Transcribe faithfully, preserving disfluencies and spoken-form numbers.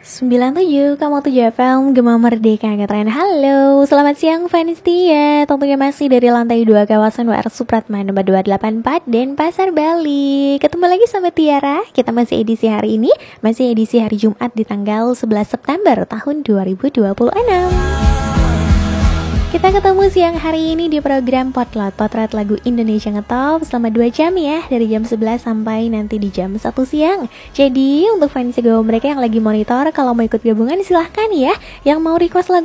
sembilan puluh tujuh koma tujuh F M Gema Merdeka Ngetren. Halo, selamat siang fans setia. Tentunya masih dari lantai dua kawasan W R Supratman nomor dua delapan empat Denpasar, Bali. Ketemu lagi sama Tiara. Kita masih edisi hari ini, masih edisi hari Jumat di tanggal sebelas September tahun dua ribu dua puluh enam. Kita ketemu siang hari ini di program Potlot, Potret Lagu Indonesia Ngetop selama dua jam ya, dari jam sebelas sampai nanti di jam satu siang. Jadi untuk fans gue mereka yang lagi monitor, kalau mau ikut gabungan silahkan ya. Yang mau request lagu